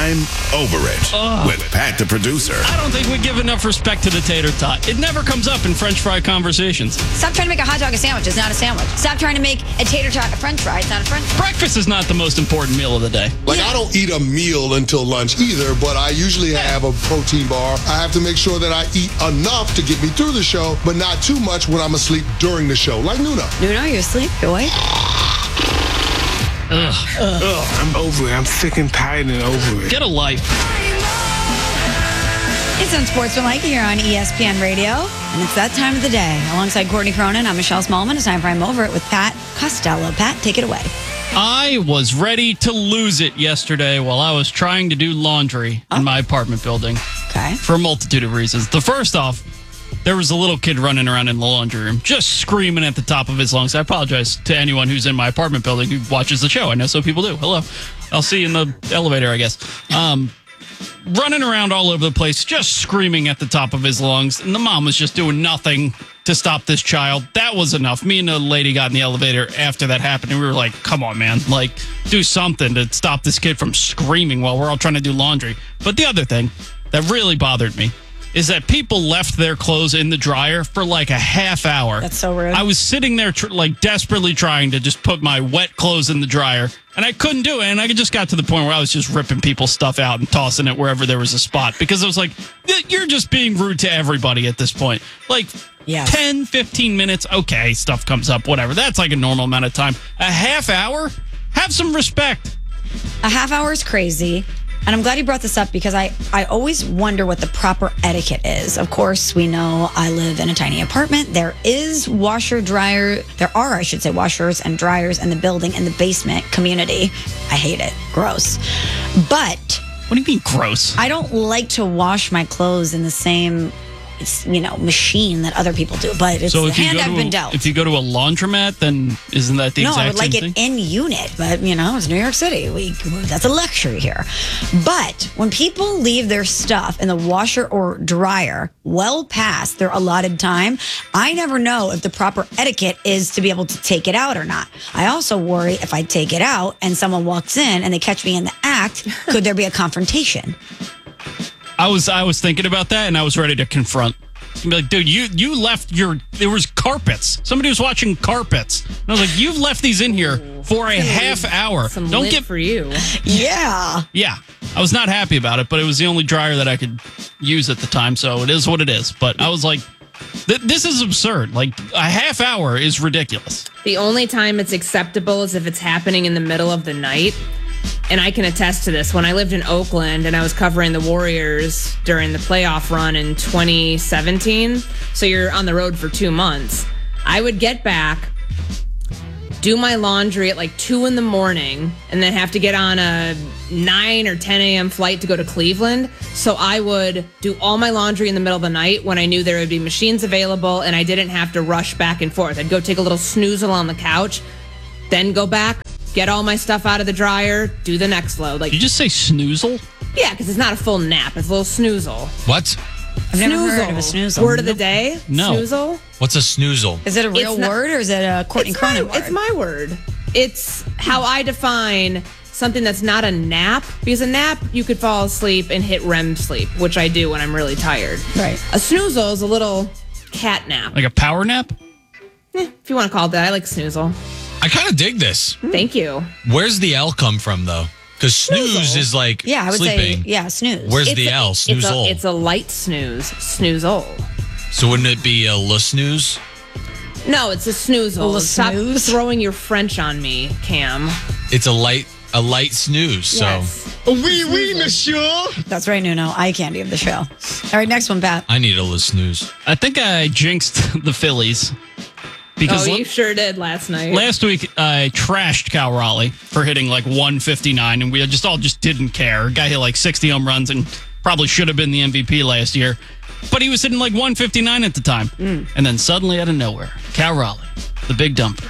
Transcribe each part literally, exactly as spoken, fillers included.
I'm over it Ugh. with Pat the producer. I don't think we give enough respect to the tater tot. It never comes up in French fry conversations. Stop trying to make a hot dog a sandwich. It's not a sandwich. Stop trying to make a tater tot a French fry. It's not a French fry. Breakfast is not the most important meal of the day. Like, I don't eat a meal until lunch either, but I usually have a protein bar. I have to make sure that I eat enough to get me through the show, but not too much when I'm asleep during the show. Like Nuno. Nuno, you asleep? You awake? Ugh. Ugh, I'm over it. I'm sick and tired and over it. Get a life. It's Unsportsmanlike here on E S P N Radio, and it's that time of the day. Alongside Courtney Cronin, I'm Michelle Smallman. It's time for I'm Over It with Pat Costello. Pat, take it away. I was ready to lose it yesterday while I was trying to do laundry Oh. in my apartment building Okay. for a multitude of reasons. The first off, there was a little kid running around in the laundry room, just screaming at the top of his lungs. I apologize to anyone who's in my apartment building who watches the show. I know some people do. Hello. I'll see you in the elevator, I guess. Um, running around all over the place, just screaming at the top of his lungs. And the mom was just doing nothing to stop this child. That was enough. Me and the lady got in the elevator after that happened, and we were like, come on, man. Like, do something to stop this kid from screaming while we're all trying to do laundry. But the other thing that really bothered me is that people left their clothes in the dryer for like a half hour. That's so rude. I was sitting there tr- like desperately trying to just put my wet clothes in the dryer, and I couldn't do it. And I just got to the point where I was just ripping people's stuff out and tossing it wherever there was a spot, because I was like, you're just being rude to everybody at this point. Like, Yes. ten, fifteen minutes, okay, stuff comes up, whatever. That's like a normal amount of time. A half hour? Have some respect. A half hour is crazy. And I'm glad you brought this up, because I, I always wonder what the proper etiquette is. Of course, we know I live in a tiny apartment. There is washer, dryer. There are, I should say, washers and dryers in the building, in the basement community. I hate it. Gross. But What do you mean gross? I don't like to wash my clothes in the same, it's, you know, machine that other people do. But it's So the if you hand go I've to been a, dealt. if you go to a laundromat, then isn't that the No, exact I would like same it thing? in unit, but you know, it's New York City. We that's a luxury here. But when people leave their stuff in the washer or dryer well past their allotted time, I never know if the proper etiquette is to be able to take it out or not. I also worry if I take it out and someone walks in and they catch me in the act, could there be a confrontation? I was I was thinking about that, and I was ready to confront. Be like, dude, you you left your there was carpets. Somebody was watching carpets. And I was like, you've left these in here for a half hour. Some Don't lit get for you. Yeah. Yeah. I was not happy about it, but it was the only dryer that I could use at the time, so it is what it is. But I was like, th- this is absurd. Like, a half hour is ridiculous. The only time it's acceptable is if it's happening in the middle of the night. And I can attest to this. When I lived in Oakland and I was covering the Warriors during the playoff run in twenty seventeen, so you're on the road for two months, I would get back, do my laundry at like two in the morning, and then have to get on a nine or ten a.m. flight to go to Cleveland. So I would do all my laundry in the middle of the night when I knew there would be machines available and I didn't have to rush back and forth. I'd go take a little snoozle on the couch, then go back, get all my stuff out of the dryer, do the next load. Like, Did you just say snoozle? yeah, because it's not a full nap. It's a little snoozle. What? I've never heard of a snoozle. Word of the day? No. Snoozle? What's a snoozle? Is it a real It's not- word or is it a Courtney It's Cronin my, word? it's my word. It's how I define something that's not a nap. Because a nap, you could fall asleep and hit R E M sleep, which I do when I'm really tired. Right. A snoozle is a little cat nap. Like a power nap? Eh, if you want to call it that, I like snoozle. I kind of dig this. Thank you. Where's the L come from, though? Because snooze Snoozle. is like Yeah, I would sleeping. say, yeah, snooze. Where's It's the a- L? It's Snoozle. a, it's a light snooze. Snoozle. So wouldn't it be a le snooze? No, it's a snoozle. A Stop snooze? throwing your French on me, Cam. It's a light a light snooze. So Yes. Oui, oui, monsieur. That's right, Nuno. Eye candy of the show. All right, next one, Pat. I need a le snooze. I think I jinxed the Phillies. Because Oh, la- you sure did last night. last week I trashed Cal Raleigh for hitting like one fifty-nine, and we just all just didn't care. Guy hit like sixty home runs and probably should have been the M V P last year. But he was hitting like one fifty-nine at the time. And then suddenly out of nowhere, Cal Raleigh, the big dumper,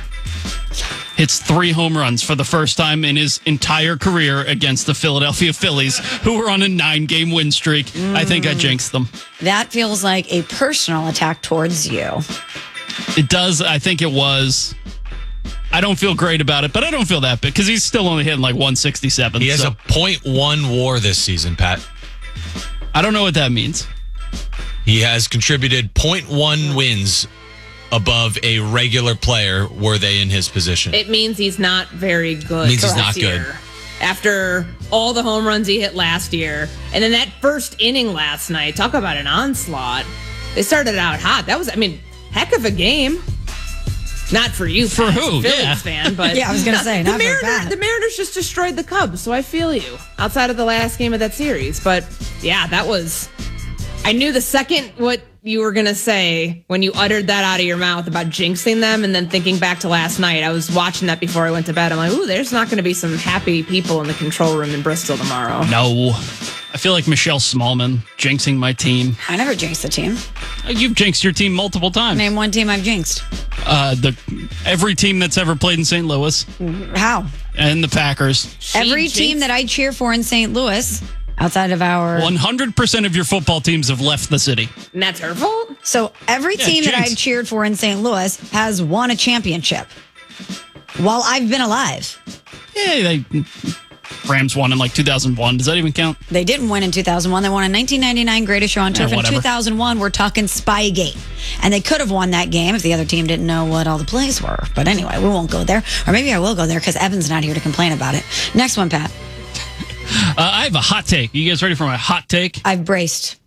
hits three home runs for the first time in his entire career against the Philadelphia Phillies, who were on a nine-game win streak. I think I jinxed them. That feels like a personal attack towards you. It does. I think it was. I I don't feel great about it, but I don't feel that big because he's still only hitting like one sixty-seven. He has so. a point one WAR this season, Pat. I don't know what that means. He has contributed point one wins above a regular player were they in his position. It means he's not very good. Means he's this not good. year. After all the home runs he hit last year, and then that first inning last night, talk about an onslaught. They started out hot. That was, I mean, heck of a game. Not for you, For Pat, who? as a Phillies Yeah. fan, but Yeah, I was gonna say, the, not for Mariners, Pat. the Mariners just destroyed the Cubs, so I feel you. Outside of the last game of that series, but yeah, that was. I knew the second what you were gonna say when you uttered that out of your mouth about jinxing them, and then thinking back to last night. I was watching that before I went to bed. I'm like, ooh, there's not going to be some happy people in the control room in Bristol tomorrow. No. I feel like Michelle Smallman jinxing my team. I never jinxed the team. You've jinxed your team multiple times. Name one team I've jinxed. Uh, the every team that's ever played in Saint Louis How? and the Packers. She Every jinxed- team that I cheer for in Saint Louis, outside of our. one hundred percent of your football teams have left the city. And that's her fault? So every Yeah, team that jinx. I've cheered for in Saint Louis has won a championship while I've been alive. Yeah, they Rams won in like two thousand one. Does that even count? They didn't win in two thousand one. They won in nineteen ninety-nine Greatest Show on Turf. in whatever. two thousand one, we're talking Spygate. And they could have won that game if the other team didn't know what all the plays were. But anyway, we won't go there. Or maybe I will go there because Evan's not here to complain about it. Next one, Pat. Uh, I have a hot take. You guys ready for my hot take? I've braced.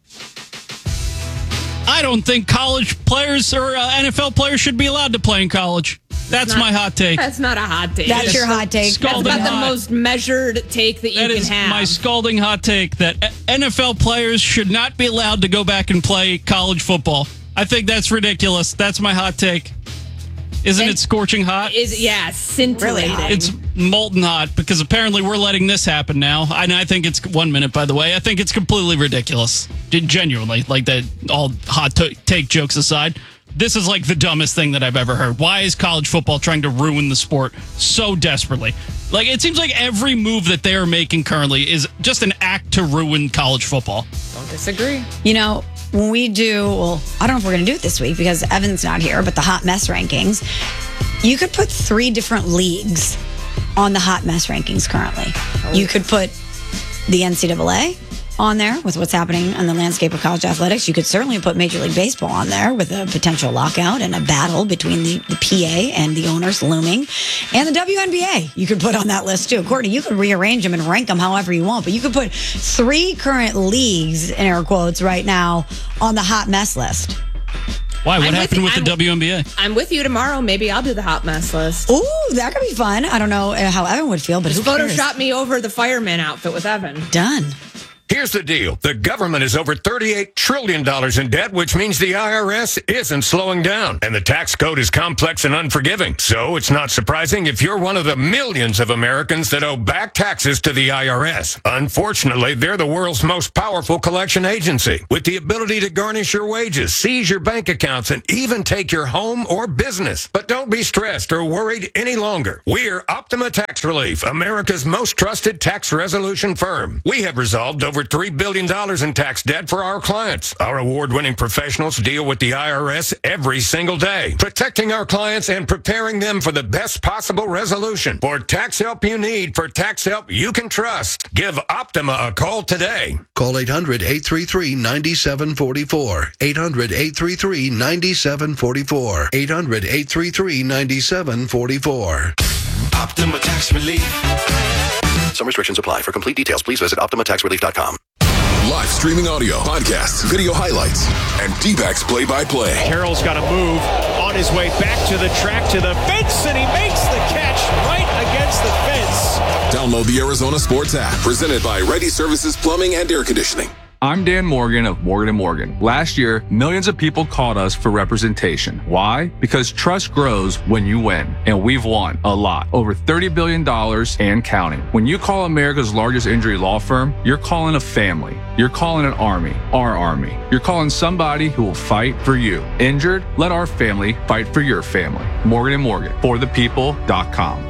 I don't think college players or uh, N F L players should be allowed to play in college. That's Not- my hot take. That's not a hot take. That's your hot take. That's Scalding about the hot. most measured take that you That can is have. my scalding hot take that N F L players should not be allowed to go back and play college football. I think that's ridiculous. That's my hot take. Isn't And- it scorching hot? Is yeah, scintillating. Really? It's molten hot because apparently we're letting this happen now. And I think it's one minute, by the way. I think it's completely ridiculous. Gen- Genuinely, like that. All hot to- take jokes aside, this is like the dumbest thing that I've ever heard. Why is college football trying to ruin the sport so desperately? Like it seems like every move that they are making currently is just an act to ruin college football. Don't disagree. You know, when we do, well, I don't know if we're going to do it this week because Evan's not here, but the hot mess rankings, you could put three different leagues on the hot mess rankings currently. You could put the N C double A on there with what's happening on the landscape of college athletics. You could certainly put Major League Baseball on there with a potential lockout and a battle between the, the P A and the owners looming. And the W N B A you could put on that list too. Courtney, you could rearrange them and rank them however you want, but you could put three current leagues, in air quotes, right now on the hot mess list. Why? What I'm with happened you. with the I'm- W N B A? I'm with you tomorrow. Maybe I'll do the hot mess list. Ooh, that could be fun. I don't know uh, how Evan would feel, but Just who cares? Photoshop me over the fireman outfit with Evan. Done. Here's the deal. The government is over thirty-eight trillion dollars in debt, which means the I R S isn't slowing down. And the tax code is complex and unforgiving. So it's not surprising if you're one of the millions of Americans that owe back taxes to the I R S. Unfortunately, they're the world's most powerful collection agency with the ability to garnish your wages, seize your bank accounts, and even take your home or business. But don't be stressed or worried any longer. We're Optima Tax Relief, America's most trusted tax resolution firm. We have resolved over three billion dollars in tax debt for our clients. Our award-winning professionals deal with the I R S every single day, protecting our clients and preparing them for the best possible resolution. For tax help you need, for tax help you can trust, give Optima a call today. Call eight hundred, eight three three, nine seven four four. eight hundred, eight three three, nine seven four four. eight hundred, eight three three, nine seven four four. Optima Tax Relief. Some restrictions apply. For complete details, please visit optima tax relief dot com. Live streaming audio, podcasts, video highlights, and D-backs play-by-play. Carroll's got to move on his way back to the track, to the fence, and he makes the catch right against the fence. Download the Arizona Sports app, presented by Ready Services Plumbing and Air Conditioning. I'm Dan Morgan of Morgan and Morgan. Last year, millions of people called us for representation. Why? Because trust grows when you win. And we've won a lot. Over thirty billion dollars and counting. When you call America's largest injury law firm, you're calling a family. You're calling an army. Our army. You're calling somebody who will fight for you. Injured? Let our family fight for your family. Morgan and Morgan. For the people dot com.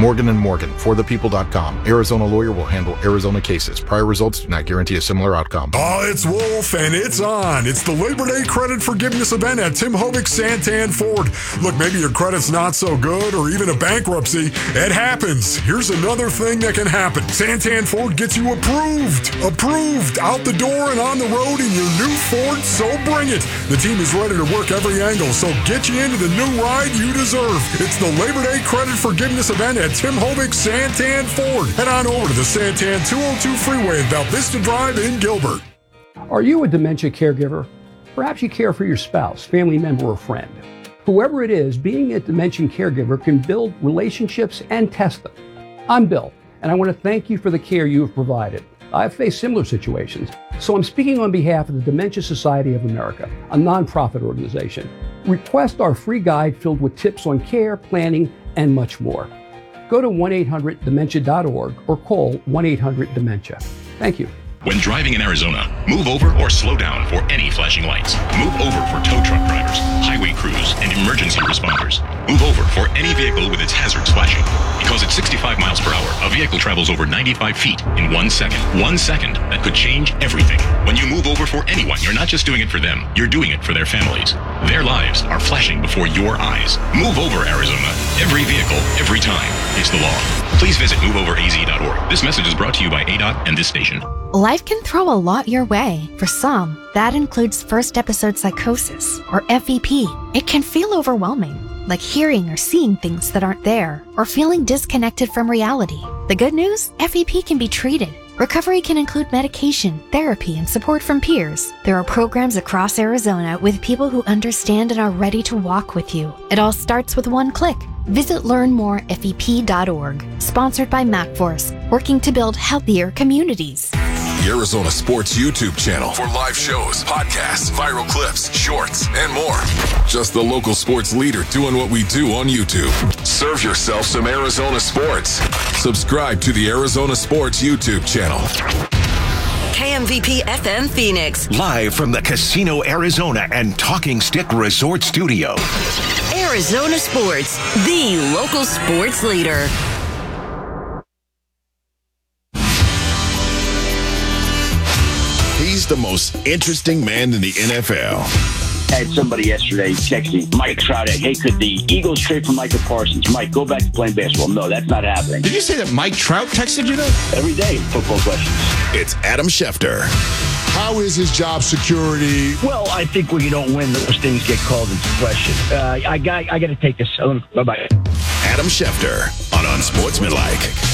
Morgan and Morgan, for the people dot com. Arizona lawyer will handle Arizona cases. Prior results do not guarantee a similar outcome. Oh, it's Wolf, and it's on. It's the Labor Day credit forgiveness event at Tim Hovik Santan Ford. Look, maybe your credit's not so good or even a bankruptcy. It happens. Here's another thing that can happen. Santan Ford gets you approved. Approved. Out the door and on the road in your new Ford, so bring it. The team is ready to work every angle, so get you into the new ride you deserve. It's the Labor Day credit forgiveness event at Tim Hovik Santan Ford. Head on over to the Santan two oh two freeway in Val Vista Drive in Gilbert. Are you a dementia caregiver? Perhaps you care for your spouse, family member, or friend. Whoever it is, being a dementia caregiver can build relationships and test them. I'm Bill, and I want to thank you for the care you have provided. I've faced similar situations, so I'm speaking on behalf of the Dementia Society of America, a nonprofit organization. Request our free guide filled with tips on care, planning, and much more. Go to one eight hundred dementia dot org or call one eight hundred dementia. Thank you. When driving in Arizona, move over or slow down for any flashing lights. Move over for tow truck drivers, highway crews, and emergency responders. Move over for any vehicle with its hazards flashing. Because at sixty-five miles per hour, a vehicle travels over ninety-five feet in one second. One second that could change everything. When you move over for anyone, you're not just doing it for them, you're doing it for their families. Their lives are flashing before your eyes. Move over, Arizona. Every vehicle, every time. It's the law. Please visit move over a z dot org. This message is brought to you by A D O T and this station. Life can throw a lot your way. For some, that includes first episode psychosis, or F E P. It can feel overwhelming, like hearing or seeing things that aren't there, or feeling disconnected from reality. The good news? F E P can be treated. Recovery can include medication, therapy, and support from peers. There are programs across Arizona with people who understand and are ready to walk with you. It all starts with one click. Visit learn more F E P dot org. Sponsored by MacForce, working to build healthier communities. The Arizona Sports YouTube channel for live shows, podcasts, viral clips, shorts, and more. Just the local sports leader doing what we do on YouTube. Serve yourself some Arizona sports. Subscribe to the Arizona Sports YouTube channel. K M V P F M Phoenix. Live from the Casino Arizona and Talking Stick Resort Studio. Arizona Sports, the local sports leader. He's the most interesting man in the N F L. I had somebody yesterday text me, Mike Trout, hey, could the Eagles trade for Micah Parsons? Mike, go back to playing basketball. No, that's not happening. Did you say that Mike Trout texted you that? Every day, football questions. It's Adam Schefter. How is his job security? Well, I think when you don't win, those things get called into question. Uh, I got I got to take this. Bye-bye. Adam Schefter on Unsportsmanlike.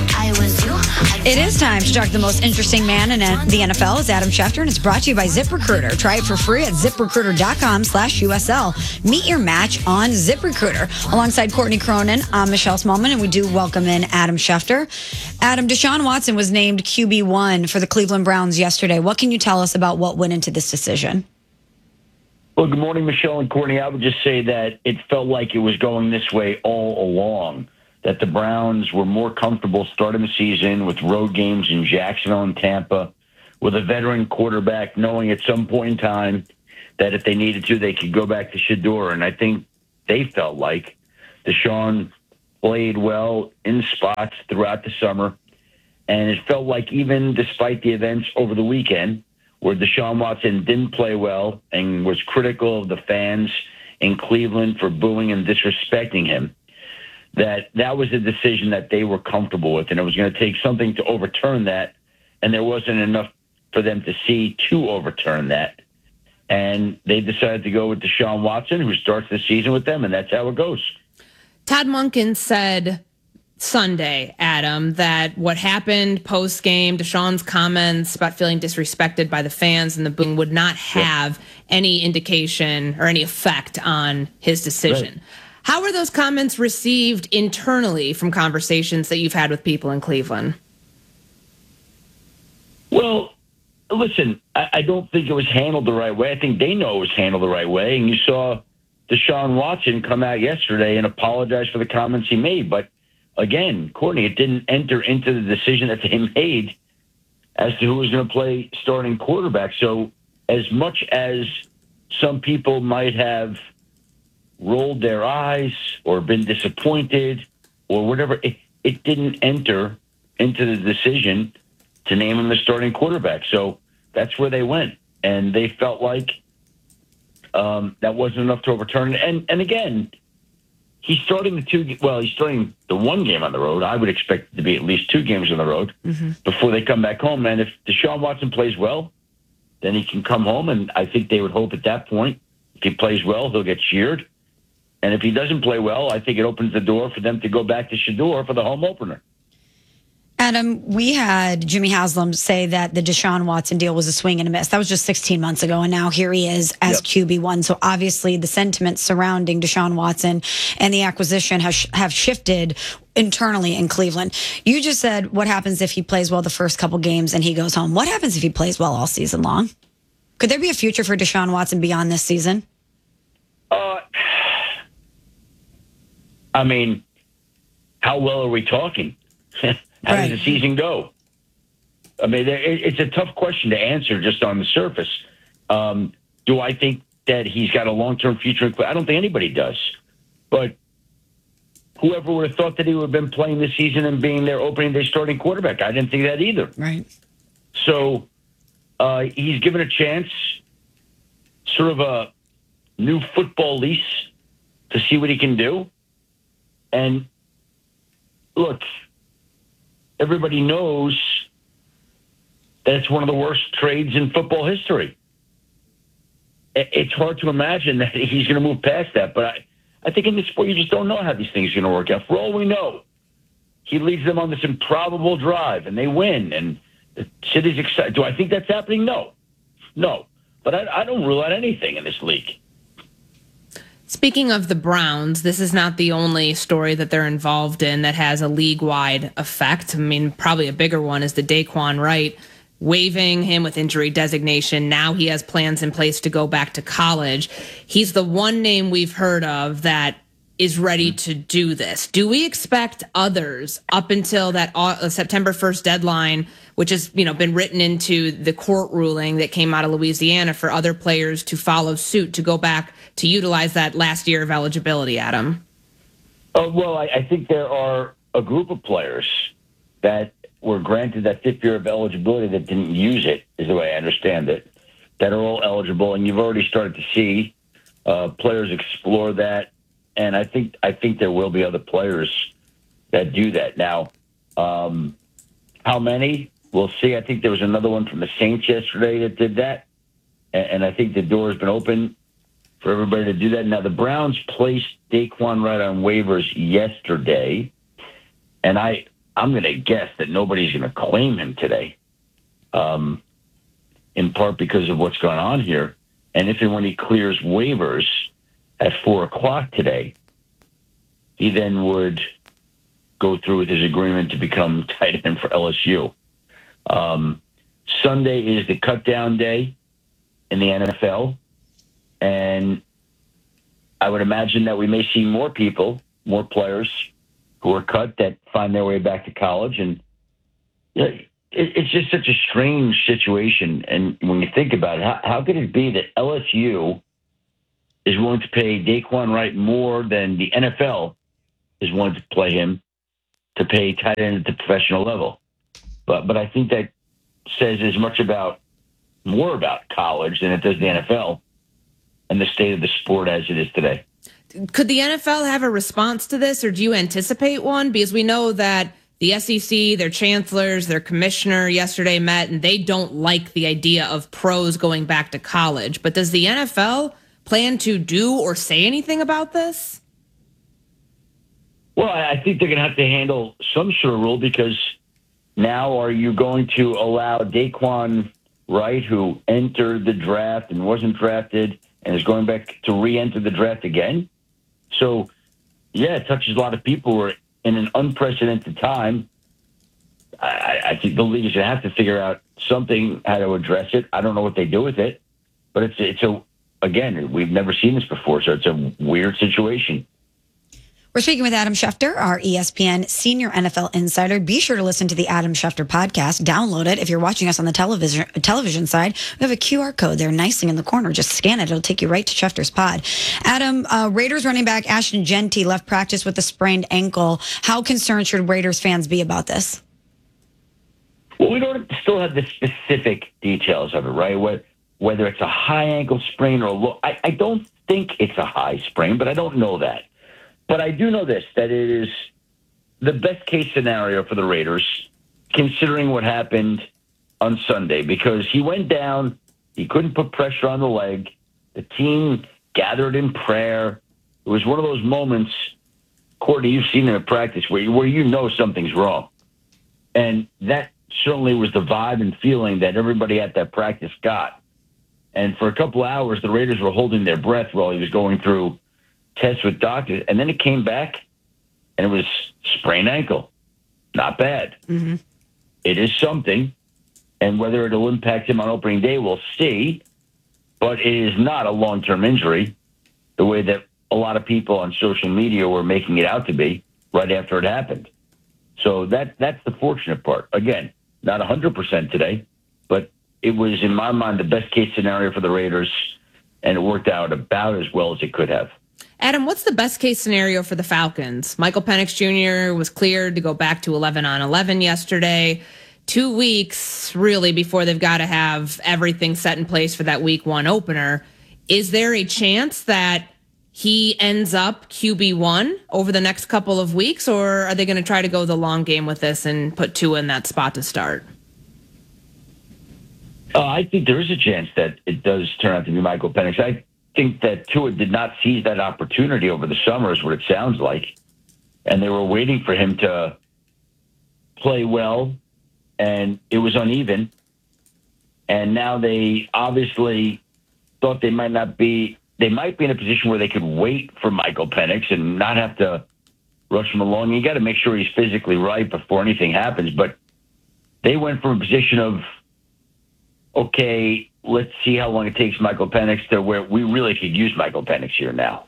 It is time to talk to the most interesting man in the N F L. It's Adam Schefter, and it's brought to you by ZipRecruiter. Try it for free at ZipRecruiter.com slash USL. Meet your match on ZipRecruiter. Alongside Courtney Cronin, I'm Michelle Smallman, and we do welcome in Adam Schefter. Adam, Deshaun Watson was named Q B one for the Cleveland Browns yesterday. What can you tell us about what went into this decision? Well, good morning, Michelle and Courtney. I would just say that it felt like it was going this way all along, that the Browns were more comfortable starting the season with road games in Jacksonville and Tampa, with a veteran quarterback, knowing at some point in time that if they needed to, they could go back to Shedeur. And I think they felt like Deshaun played well in spots throughout the summer. And it felt like even despite the events over the weekend, where Deshaun Watson didn't play well and was critical of the fans in Cleveland for booing and disrespecting him, that that was a decision that they were comfortable with, and it was going to take something to overturn that, and there wasn't enough for them to see to overturn that. And they decided to go with Deshaun Watson, who starts the season with them, and that's how it goes. Todd Monken said Sunday, Adam, that what happened post-game, Deshaun's comments about feeling disrespected by the fans and the booing would not have yeah. any indication or any effect on his decision. Right. How were those comments received internally from conversations that you've had with people in Cleveland? Well, listen, I, I don't think it was handled the right way. I think they know it was handled the right way. And you saw Deshaun Watson come out yesterday and apologize for the comments he made. But again, Courtney, it didn't enter into the decision that they made as to who was going to play starting quarterback. So as much as some people might have rolled their eyes or been disappointed or whatever. It, it didn't enter into the decision to name him the starting quarterback. So that's where they went. And they felt like um, that wasn't enough to overturn it. And, and again, he's starting the two, well, he's starting the one game on the road. I would expect it to be at least two games on the road mm-hmm. before they come back home. And if Deshaun Watson plays well, then he can come home. And I think they would hope at that point, if he plays well, he'll get cheered. And if he doesn't play well, I think it opens the door for them to go back to Shador for the home opener. Adam, we had Jimmy Haslam say that the Deshaun Watson deal was a swing and a miss. That was just sixteen months ago, and now here he is as yep. Q B one. So obviously the sentiment surrounding Deshaun Watson and the acquisition has have shifted internally in Cleveland. You just said what happens if he plays well the first couple games and he goes home. What happens if he plays well all season long? Could there be a future for Deshaun Watson beyond this season? Uh, I mean, how well are we talking? How right. does the season go? I mean, it's a tough question to answer just on the surface. Um, do I think that he's got a long-term future? I don't think anybody does. But whoever would have thought that he would have been playing this season and being their opening day starting quarterback? I didn't think that either. Right. So uh, he's given a chance, sort of a new football lease to see what he can do. And look, everybody knows that it's one of the worst trades in football history. It's hard to imagine that he's going to move past that, but I, I think in this sport, you just don't know how these things are going to work out. For all we know, he leads them on this improbable drive, and they win, and the city's excited. Do I think that's happening? No. No. But I, I don't rule out anything in this league. Speaking of the Browns, this is not the only story that they're involved in that has a league-wide effect. I mean, probably a bigger one is the Daquan Wright waiving him with injury designation. Now he has plans in place to go back to college. He's the one name we've heard of that is ready to do this. Do we expect others up until that September first deadline, which has, you know, been written into the court ruling that came out of Louisiana, for other players to follow suit to go back to utilize that last year of eligibility, Adam? Uh, well, I, I think there are a group of players that were granted that fifth year of eligibility that didn't use it, is the way I understand it, that are all eligible. And you've already started to see uh, players explore that. And I think I think there will be other players that do that. Now, um, how many? We'll see. I think there was another one from the Saints yesterday that did that. And, and I think the door has been open for everybody to do that. Now, the Browns placed Daquan Wright on waivers yesterday. And I, I'm going to guess that nobody's going to claim him today, um, in part because of what's going on here. And if and when he clears waivers at four o'clock today, he then would go through with his agreement to become tight end for L S U. Um, Sunday is the cut down day in the N F L. And I would imagine that we may see more people, more players who are cut that find their way back to college. And you know, it, it's just such a strange situation. And when you think about it, how, how could it be that L S U is willing to pay Daquan Wright more than the N F L is willing to play him to pay tight end at the professional level? But but I think that says as much about, more about college than it does the N F L and the state of the sport as it is today. Could the N F L have a response to this, or do you anticipate one? Because we know that the S E C, their chancellors, their commissioner yesterday met, and they don't like the idea of pros going back to college. But does the N F L plan to do or say anything about this? Well, I think they're going to have to handle some sort of rule, because now are you going to allow Daquan Wright, who entered the draft and wasn't drafted and is going back to re-enter the draft again? So, yeah, it touches a lot of people. We're in an unprecedented time. I, I think the league is going to have to figure out something, how to address it. I don't know what they do with it, but it's it's a again, we've never seen this before, so it's a weird situation. We're speaking with Adam Schefter, our E S P N senior N F L insider. Be sure to listen to the Adam Schefter podcast. Download it. If you're watching us on the television television side, we have a Q R code there nicely in the corner. Just scan it. It'll take you right to Schefter's pod. Adam, uh, Raiders running back Ashton Jeanty left practice with a sprained ankle. How concerned should Raiders fans be about this? Well, we don't still have the specific details of it, right? What, whether it's a high ankle sprain or a low. I, I don't think it's a high sprain, but I don't know that. But I do know this, that it is the best case scenario for the Raiders, considering what happened on Sunday, because he went down, he couldn't put pressure on the leg, the team gathered in prayer. It was one of those moments, Courtney, you've seen it in practice, where you, where you know something's wrong. And that certainly was the vibe and feeling that everybody at that practice got. And for a couple of hours, the Raiders were holding their breath while he was going through tests with doctors, and then it came back, and it was sprained ankle. Not bad. Mm-hmm. It is something, and whether it'll impact him on opening day, we'll see, but it is not a long-term injury the way that a lot of people on social media were making it out to be right after it happened. So that that's the fortunate part. Again, not one hundred percent today, but it was, in my mind, the best-case scenario for the Raiders, and it worked out about as well as it could have. Adam, what's the best case scenario for the Falcons? Michael Penix Junior was cleared to go back to eleven on eleven yesterday. Two weeks, really, before they've got to have everything set in place for that week one opener. Is there a chance that he ends up Q B one over the next couple of weeks, or are they going to try to go the long game with this and put Tua in that spot to start? Uh, I think there is a chance that it does turn out to be Michael Penix. I think that Tua did not seize that opportunity over the summer, is what it sounds like. And they were waiting for him to play well, and it was uneven. And now they obviously thought they might not be, they might be in a position where they could wait for Michael Penix and not have to rush him along. You got to make sure he's physically right before anything happens. But they went from a position of, okay, let's see how long it takes Michael Penix to where we really could use Michael Penix here now.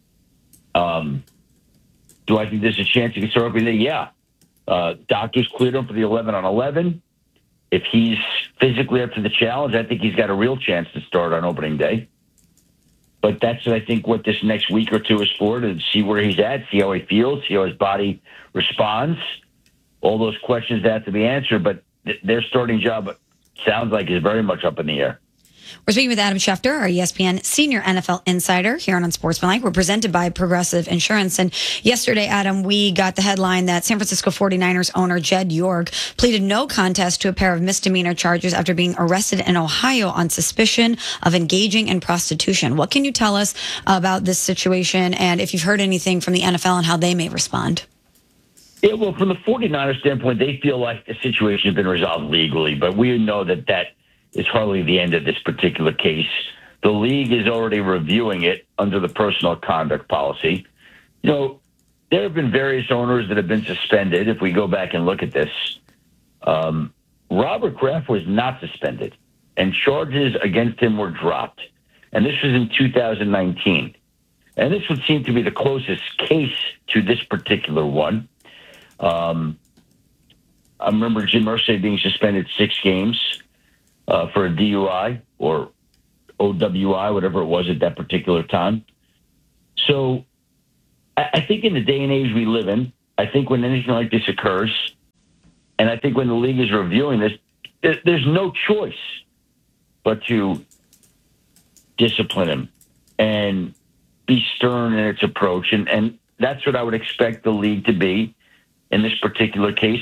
Um, do I think there's a chance he can start opening day? Yeah. Uh, doctors cleared him for the eleven on eleven. If he's physically up to the challenge, I think he's got a real chance to start on opening day. But that's, I think, what this next week or two is for, to see where he's at, see how he feels, see how his body responds. All those questions that have to be answered, but th- their starting job sounds like is very much up in the air. We're speaking with Adam Schefter, our E S P N senior N F L insider here on Unsportsmanlike. We're presented by Progressive Insurance. And yesterday, Adam, we got the headline that San Francisco forty-niners owner Jed York pleaded no contest to a pair of misdemeanor charges after being arrested in Ohio on suspicion of engaging in prostitution. What can you tell us about this situation, and if you've heard anything from the N F L and how they may respond? Yeah, well, from the forty-niners standpoint, they feel like the situation has been resolved legally, but we know that that is hardly the end of this particular case. The league is already reviewing it under the personal conduct policy. You know, there have been various owners that have been suspended. If we go back and look at this, um, Robert Kraft was not suspended, and charges against him were dropped. And this was in two thousand nineteen. And this would seem to be the closest case to this particular one. Um, I remember Jim Irsay being suspended six games uh, for a D U I or O W I, whatever it was at that particular time. So I, I think in the day and age we live in, I think when anything like this occurs, and I think when the league is reviewing this, there, there's no choice but to discipline him and be stern in its approach. And, and that's what I would expect the league to be in this particular case.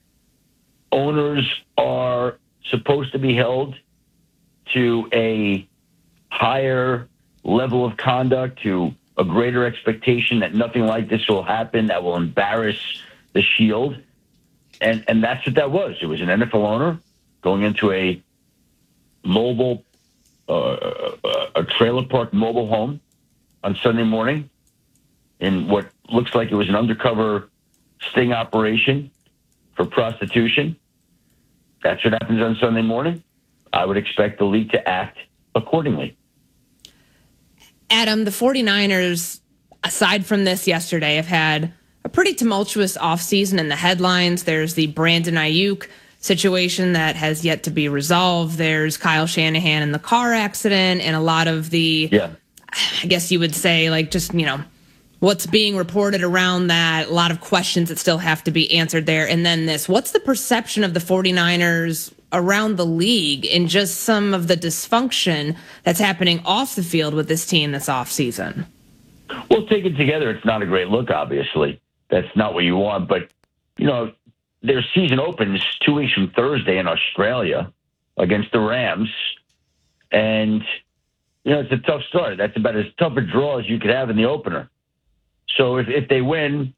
Owners are supposed to be held to a higher level of conduct, to a greater expectation that nothing like this will happen, that will embarrass the Shield. And and that's what that was. It was an N F L owner going into a mobile, uh, a trailer park mobile home on Sunday morning in what looks like it was an undercover sting operation for prostitution. That's what happens on Sunday morning. I would expect the league to act accordingly. Adam, the forty-niners, aside from this yesterday, have had a pretty tumultuous offseason in the headlines. There's the Brandon Ayuk situation that has yet to be resolved. There's Kyle Shanahan in the car accident, and a lot of the, yeah. I guess you would say, like, just, you know, what's being reported around that, a lot of questions that still have to be answered there. And then this, what's the perception of the 49ers around the league and just some of the dysfunction that's happening off the field with this team this offseason? Well, taken together, it's not a great look, obviously. That's not what you want. But, you know, their season opens two weeks from Thursday in Australia against the Rams. And, you know, it's a tough start. That's about as tough a draw as you could have in the opener. So if, if they win,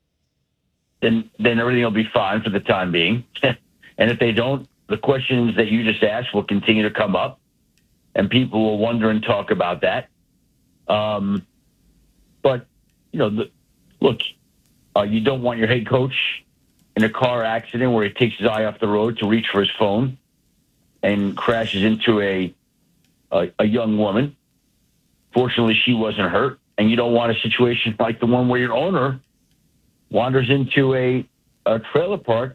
then then everything will be fine for the time being. And if they don't, the questions that you just asked will continue to come up, and people will wonder and talk about that. Um, but, you know, the, look, uh, you don't want your head coach in a car accident where he takes his eye off the road to reach for his phone and crashes into a a, a young woman. Fortunately, she wasn't hurt. And you don't want a situation like the one where your owner wanders into a, a trailer park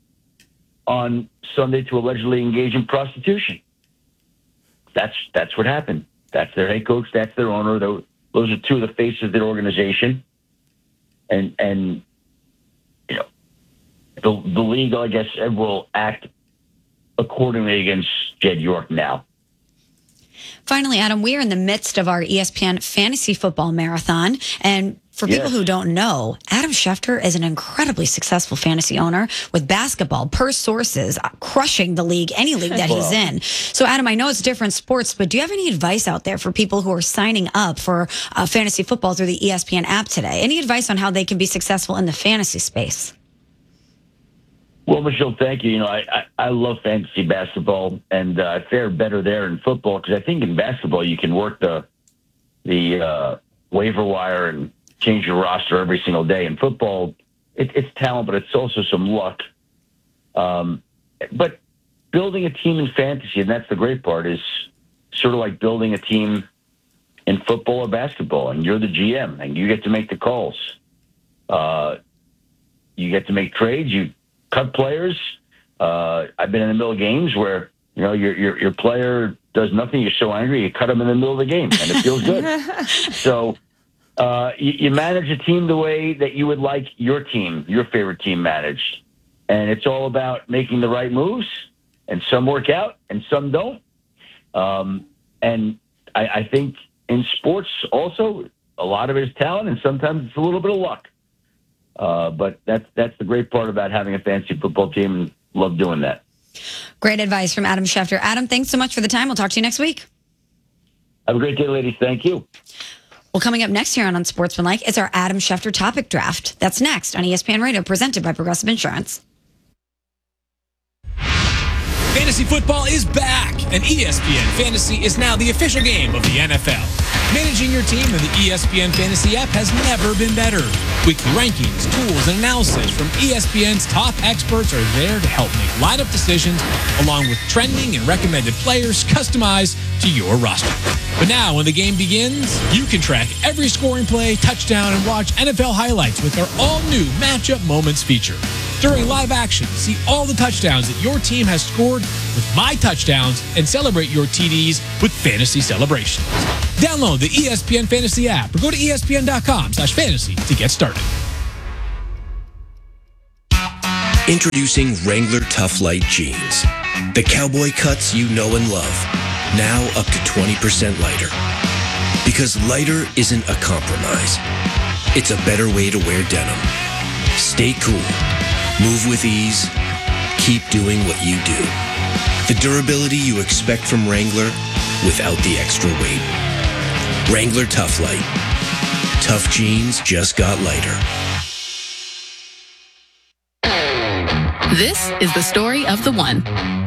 on Sunday to allegedly engage in prostitution. That's that's what happened. That's their head coach. That's their owner. Those are two of the faces of their organization. And, and you know, the, the league, I guess, will act accordingly against Jed York now. Finally, Adam, we are in the midst of our E S P N Fantasy Football Marathon. And for people Yes. who don't know, Adam Schefter is an incredibly successful fantasy owner with basketball, per sources, crushing the league, any league that he's in. So, Adam, I know it's different sports, but do you have any advice out there for people who are signing up for uh, fantasy football through the E S P N app today? Any advice on how they can be successful in the fantasy space? Well, Michelle, thank you. You know, I, I, I love fantasy basketball, and uh, I fare better there in football because I think in basketball you can work the the uh, waiver wire and change your roster every single day. In football, it, it's talent, but it's also some luck. Um, but building a team in fantasy, and that's the great part, is sort of like building a team in football or basketball, and you're the G M, and you get to make the calls. Uh, you get to make trades. You cut players. Uh, I've been in the middle of games where, you know, your, your, your player does nothing. You're so angry, you cut him in the middle of the game, and it feels good. So uh, you, you manage a team the way that you would like your team, your favorite team managed. And it's all about making the right moves, and some work out and some don't. Um, and I, I think in sports also, a lot of it is talent, and sometimes it's a little bit of luck. Uh, but that's that's the great part about having a fantasy football team, and love doing that. Great advice from Adam Schefter. Adam, thanks so much for the time. We'll talk to you next week. Have a great day, ladies. Thank you. Well, coming up next here on Unsportsmanlike, it's our Adam Schefter topic draft. That's next on E S P N Radio, presented by Progressive Insurance. Fantasy football is back, and E S P N Fantasy is now the official game of the N F L. Managing your team in the E S P N Fantasy app has never been better. Weekly rankings, tools, and analysis from E S P N's top experts are there to help make lineup decisions, along with trending and recommended players customized to your roster. But now, when the game begins, you can track every scoring play, touchdown, and watch N F L highlights with our all-new Matchup Moments feature. During live action, see all the touchdowns that your team has scored with My Touchdowns and celebrate your T Ds with Fantasy Celebrations. Download the E S P N Fantasy app or go to E S P N dot com slash fantasy to get started. Introducing Wrangler Tough Light Jeans. The cowboy cuts you know and love. Now up to twenty percent lighter. Because lighter isn't a compromise. It's a better way to wear denim. Stay cool. Move with ease. Keep doing what you do. The durability you expect from Wrangler without the extra weight. Wrangler Tough Light. Tough jeans just got lighter. This is the story of the one.